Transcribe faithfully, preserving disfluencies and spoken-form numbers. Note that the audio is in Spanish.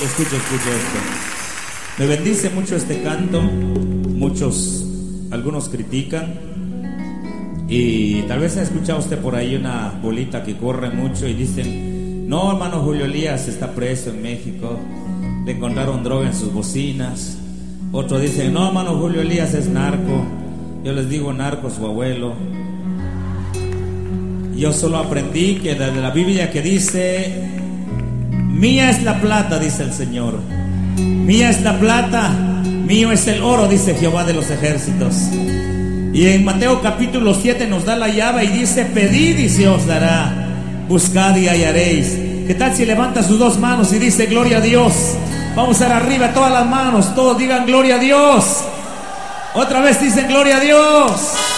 escucha, escucha esto. Me bendice mucho este canto. Muchos, algunos critican. Y tal vez ha escuchado usted por ahí una bolita que corre mucho y dicen: no, hermano Julio Elías está preso en México, le encontraron droga en sus bocinas. Otros dicen: no, hermano Julio Elías es narco. Yo les digo: narco su abuelo. Yo solo aprendí que desde la Biblia que dice: mía es la plata, dice el Señor, mía es la plata, mío es el oro, dice Jehová de los ejércitos. Y en Mateo capítulo siete nos da la llave y dice: pedid y se os dará, buscad y hallaréis. ¿Qué tal si levanta sus dos manos y dice: gloria a Dios? Vamos a dar arriba todas las manos, todos digan: gloria a Dios. Otra vez dicen: gloria a Dios.